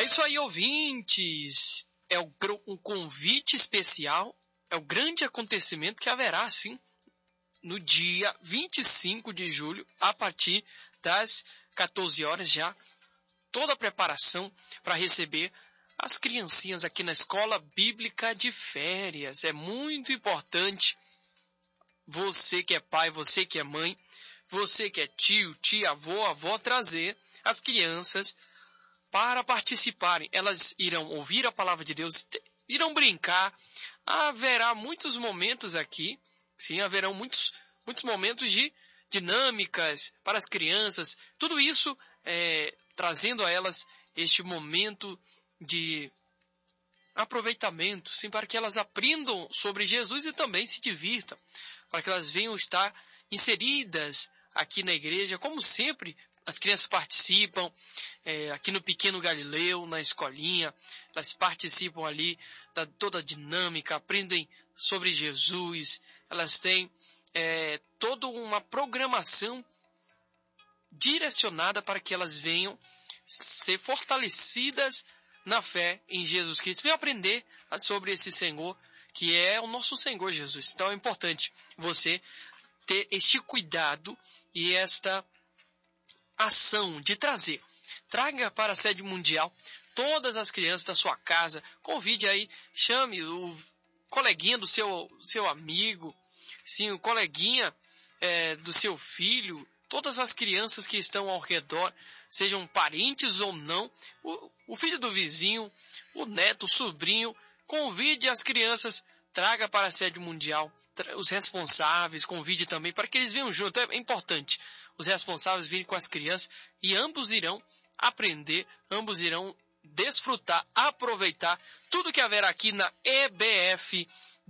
isso aí, ouvintes. É um convite especial, é o grande acontecimento que haverá, sim, no dia 25 de julho, a partir das 14 horas já. Toda a preparação para receber as criancinhas aqui na Escola Bíblica de Férias. É muito importante, você que é pai, você que é mãe, você que é tio, tia, avó, trazer as crianças para participarem. Elas irão ouvir a palavra de Deus, irão brincar. Haverá muitos momentos aqui, sim, haverão muitos momentos de dinâmicas para as crianças. Tudo isso trazendo a elas este momento de aproveitamento, sim, para que elas aprendam sobre Jesus e também se divirtam, para que elas venham estar inseridas aqui na igreja. Como sempre, as crianças participam aqui no Pequeno Galileu, na escolinha, elas participam ali da toda a dinâmica, aprendem sobre Jesus, elas têm toda uma programação direcionada para que elas venham ser fortalecidas na fé em Jesus Cristo, venham aprender sobre esse Senhor, que é o nosso Senhor Jesus. Então é importante você ter este cuidado e esta ação de traga para a sede mundial todas as crianças da sua casa, convide aí, chame o coleguinha do seu amigo, sim, o coleguinha do seu filho, todas as crianças que estão ao redor, sejam parentes ou não, o filho do vizinho, o neto, o sobrinho, convide as crianças, traga para a sede mundial, os responsáveis, convide também para que eles venham junto. É importante os responsáveis virem com as crianças e ambos irão aprender, ambos irão desfrutar, aproveitar tudo que haverá aqui na EBF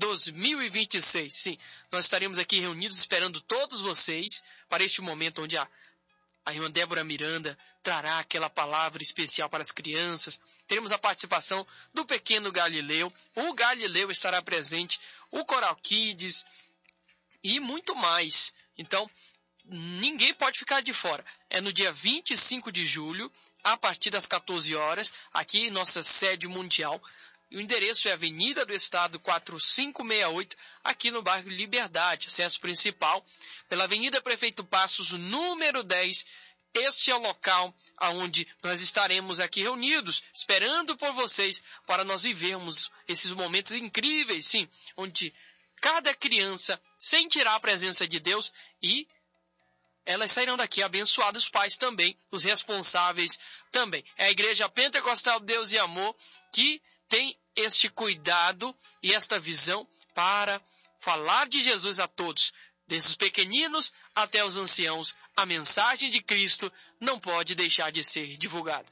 2026. Sim, nós estaremos aqui reunidos esperando todos vocês para este momento onde a irmã Débora Miranda trará aquela palavra especial para as crianças. Teremos a participação do Pequeno Galileu. O Galileu estará presente, o Coral Kids e muito mais. Então, ninguém pode ficar de fora. É no dia 25 de julho, a partir das 14 horas, aqui em nossa sede mundial. O endereço é Avenida do Estado 4568, aqui no bairro Liberdade, acesso principal, pela Avenida Prefeito Passos, número 10. Este é o local onde nós estaremos aqui reunidos, esperando por vocês, para nós vivermos esses momentos incríveis, sim, onde cada criança sentirá a presença de Deus e elas sairão daqui abençoadas, os pais também, os responsáveis também. É a Igreja Pentecostal Deus e Amor que tem este cuidado e esta visão para falar de Jesus a todos, desde os pequeninos até os anciãos. A mensagem de Cristo não pode deixar de ser divulgada.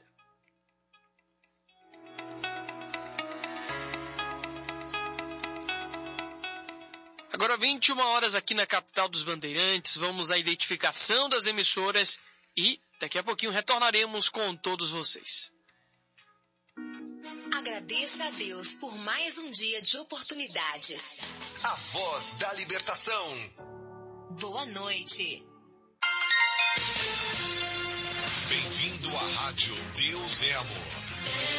Agora 21 horas aqui na capital dos Bandeirantes, vamos à identificação das emissoras e daqui a pouquinho retornaremos com todos vocês. Agradeça a Deus por mais um dia de oportunidades. A voz da libertação. Boa noite. Bem-vindo à Rádio Deus é Amor.